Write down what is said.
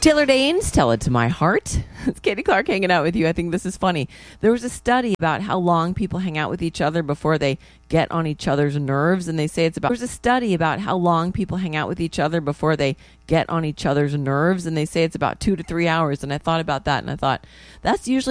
Taylor Danes, Tell It to My Heart. It's Katie Clark hanging out with you. I think this is funny. There was a study about how long people hang out with each other before they get on each other's nerves, and they say it's about. There's a study about how long people hang out with each other before they get on each other's nerves, and they say it's about 2 to 3 hours. And I thought about that, and I thought that's usually